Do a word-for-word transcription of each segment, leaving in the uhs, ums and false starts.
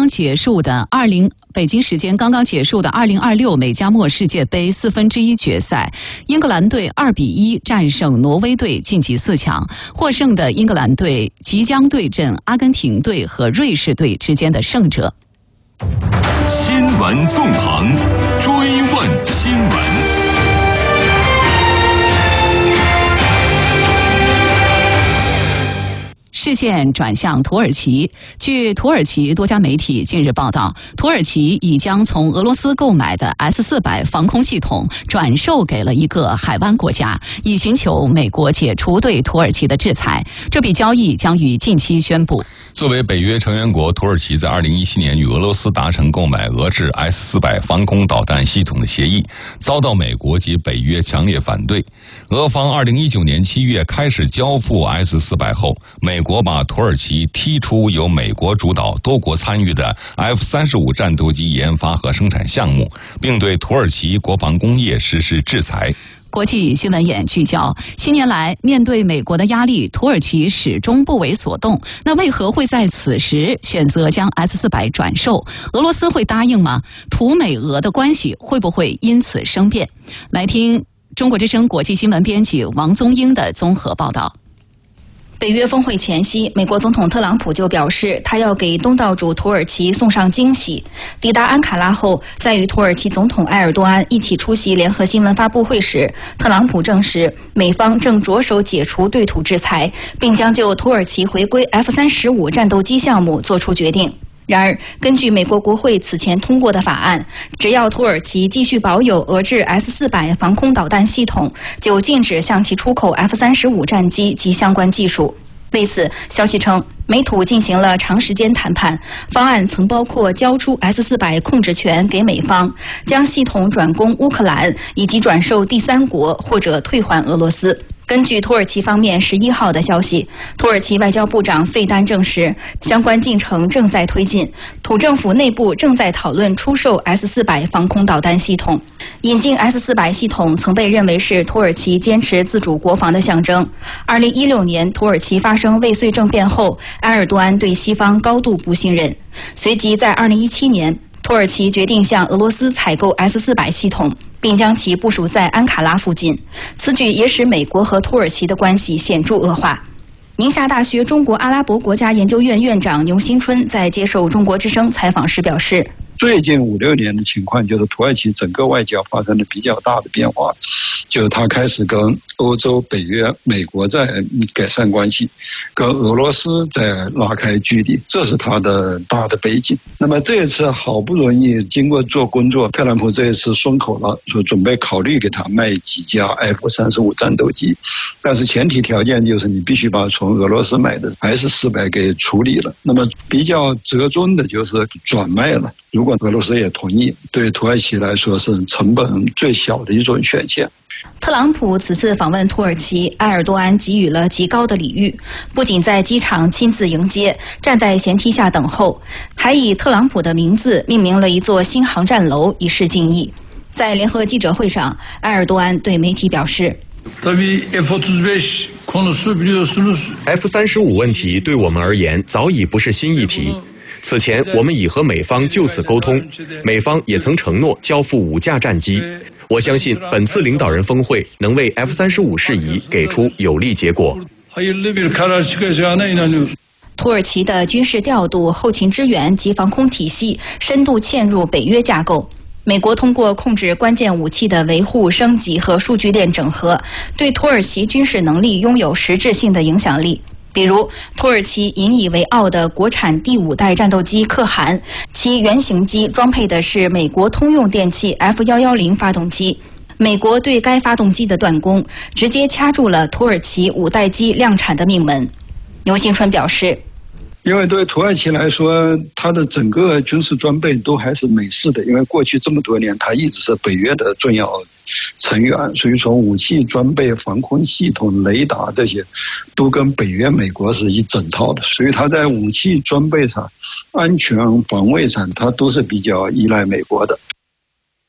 刚结束的二零北京时间刚刚结束的二零二六美加墨世界杯四分之一决赛，英格兰队二比一战胜挪威队晋级四强。获胜的英格兰队即将对阵阿根廷队和瑞士队之间的胜者。 新闻纵横，追问新闻。 视线转向土耳其。据土耳其多家媒体近日报道，土耳其已将从俄罗斯购买的 S 四百 防空系统转售给了一个海湾国家，以寻求美国解除对土耳其的制裁。这笔交易将于近期宣布。 作为北约成员国，土耳其在二零一七年与俄罗斯达成购买俄制 S 四百 防空导弹系统的协议，遭到美国及北约强烈反对。俄方二零一九年七月开始交付 S 四百 后，美国把土耳其踢出由美国主导、多国参与的 F 三十五 战斗机研发和生产项目，并对土耳其国防工业实施制裁。 国际新闻眼聚焦：七年来，面对美国的压力，土耳其始终不为所动。那为何会在此时选择将 S 四百 转售？俄罗斯会答应吗？土美俄的关系会不会因此生变？来听中国之声国际新闻编辑王宗英的综合报道。 北约峰会前夕，美国总统特朗普就表示，他要给东道主土耳其送上惊喜。抵达安卡拉后，在与土耳其总统埃尔多安一起出席联合新闻发布会时，特朗普证实，美方正着手解除对土制裁，并将就土耳其回归 F 三十五 战斗机项目作出决定。然而，根据美国国会此前通过的法案，只要土耳其继续保有俄制 S 四百 防空导弹系统，就禁止向其出口 F 三十五 战机及相关技术。为此，消息称，美土进行了长时间谈判，方案曾包括交出 S 四百 控制权给美方，将系统转供乌克兰，以及转售第三国或者退还俄罗斯。根据土耳其方面十一号的消息，土耳其外交部长费丹证实，相关进程正在推进，土政府内部正在讨论出售 S 四百 防空导弹系统。引进 S 四百 系统曾被认为是土耳其坚持自主国防的象征。二零一六年土耳其发生未遂政变后，埃尔多安对西方高度不信任，随即在二零一七年，土耳其决定向俄罗斯采购 S 四百 系统，并将其部署在安卡拉附近。此举也使美国和土耳其的关系显著恶化。宁夏大学中国阿拉伯国家研究院院长牛新春在接受中国之声采访时表示， 最近五六年的情况就是土耳其整个外交发生了比较大的变化，就是他开始跟欧洲、北约、美国在改善关系，跟俄罗斯在拉开距离，这是他的大的背景。那么这一次好不容易经过做工作，特朗普这一次松口了，说准备考虑给他卖几架 F 三十五 战斗机，但是前提条件就是你必须把从俄罗斯买的 S 四百 给处理了。那么比较折中的就是转卖了。如果俄罗斯也同意，对土耳其来说是成本最小的一种选项。 特朗普此次访问土耳其，埃尔多安给予了极高的礼遇，不仅在机场亲自迎接，站在舷梯下等候，还以特朗普的名字命名了一座新航站楼以示敬意。在联合记者会上，埃尔多安对媒体表示， F 三十五 问题对我们而言早已不是新议题。此前，我们已和美方就此沟通，美方也曾承诺交付五架战机。我相信本次领导人峰会能为 F 三十五 事宜给出有利结果。 土耳其的军事调度、后勤支援及防空体系深度嵌入北约架构。美国通过控制关键武器的维护、升级和数据链整合，对土耳其军事能力拥有实质性的影响力。比如，土耳其引以为傲的国产第五代战斗机可汗，其原型机装配的是美国通用电气 F 一一零 发动机。美国对该发动机的断供，直接掐住了土耳其五代机量产的命门。牛新春表示， 因为对土耳其来说，它的整个军事装备都还是美式的，因为过去这么多年，它一直是北约的重要成员，所以从武器装备、防空系统、雷达这些，都跟北约、美国是一整套的，所以它在武器装备上、安全防卫上，它都是比较依赖美国的。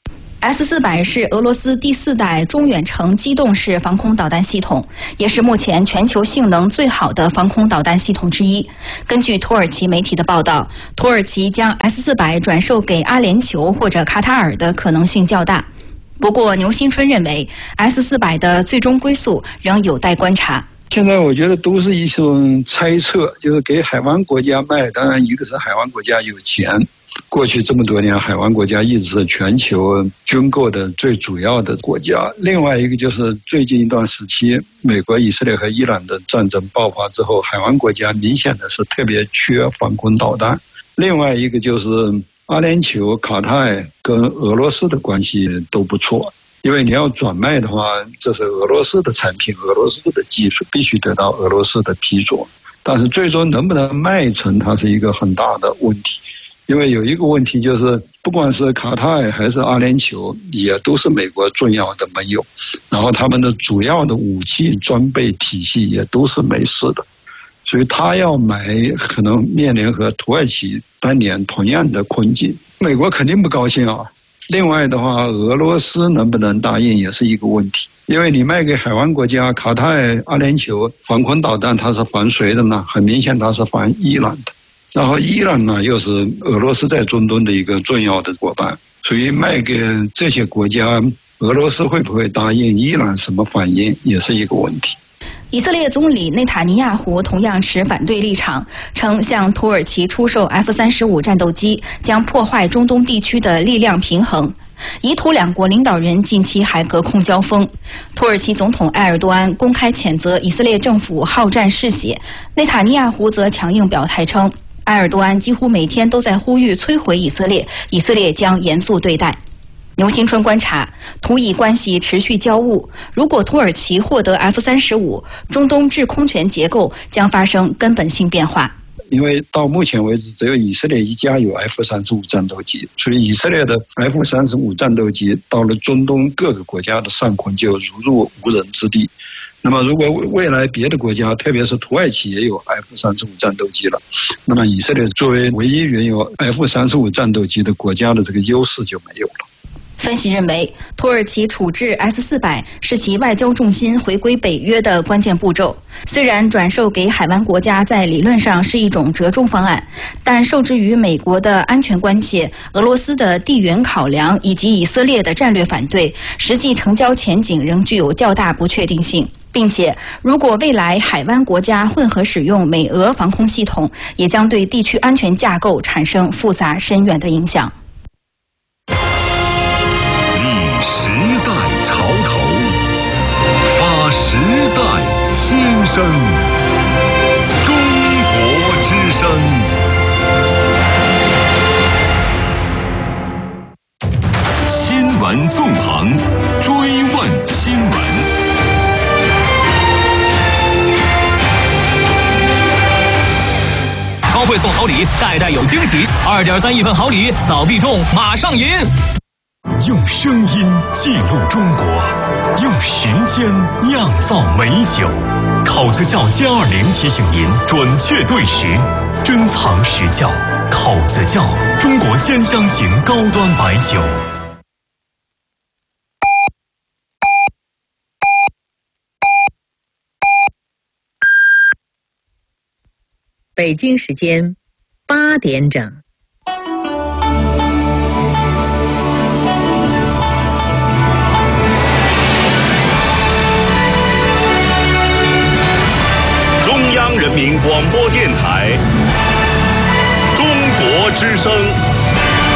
S 四百是俄罗斯第四代中远程机动式防空导弹系统，也是目前全球性能最好的防空导弹系统之一。根据土耳其媒体的报道，土耳其将 S 四百转售给阿联酋或者卡塔尔的可能性较大。不过，牛新春认为 S 四百的最终归宿仍有待观察。 现在我觉得都是一种猜测，就是给海湾国家卖，当然一个是海湾国家有钱。过去这么多年，海湾国家一直是全球军购的最主要的国家。另外一个就是最近一段时期，美国、以色列和伊朗的战争爆发之后，海湾国家明显的是特别缺防空导弹。另外一个就是阿联酋、卡塔尔跟俄罗斯的关系都不错，因为你要转卖的话，这是俄罗斯的产品，俄罗斯的技术必须得到俄罗斯的批准。但是最终能不能卖成，它是一个很大的问题。因为有一个问题就是，不管是卡塔尔还是阿联酋，也都是美国重要的盟友，然后他们的主要的武器装备体系也都是美式的，所以他要买可能面临和土耳其当年同样的困境，美国肯定不高兴啊。另外的话，俄罗斯能不能答应也是一个问题，因为你卖给海湾国家卡塔尔、阿联酋防空导弹，它是防谁的呢？很明显它是防伊朗的。然后伊朗呢，又是俄罗斯在中东的一个重要的伙伴，所以卖给这些国家，俄罗斯会不会答应？伊朗什么反应也是一个问题。 以色列总理内塔尼亚胡同样持反对立场，称向土耳其出售 F 三十五战斗机将破坏中东地区的力量平衡。以土两国领导人近期还隔空交锋，土耳其总统埃尔多安公开谴责以色列政府好战嗜血，内塔尼亚胡则强硬表态称，埃尔多安几乎每天都在呼吁摧毁以色列，以色列将严肃对待。牛新春观察，土以关系持续交恶，如果土耳其获得 F 三十五，中东制空权结构将发生根本性变化。 因为到目前为止，只有以色列一家有 F 三十五战斗机，所以以色列的 F 三十五战斗机到了中东各个国家的上空就如入无人之地。那么如果未来别的国家，特别是土耳其也有 F 三十五战斗机了，那么以色列作为唯一拥有 F 三十五战斗机的国家的这个优势就没有了。 分析认为，土耳其处置 S 四百是其外交重心回归北约的关键步骤。虽然转售给海湾国家在理论上是一种折中方案，但受制于美国的安全关切、俄罗斯的地缘考量以及以色列的战略反对，实际成交前景仍具有较大不确定性。并且，如果未来海湾国家混合使用美俄防空系统，也将对地区安全架构产生复杂深远的影响。 立时代潮头，发时代心声，中国之声。新闻纵横，追问新闻。 超会送好礼，代代有惊喜。二点三亿份好礼，早必中，马上赢！ 用声音记录中国，用时间酿造美酒。考子窖歼二零提醒您准确对时，珍藏实窖。考子窖，中国兼香型高端白酒。 北京时间八点整。 中央人民广播电台，中国之声。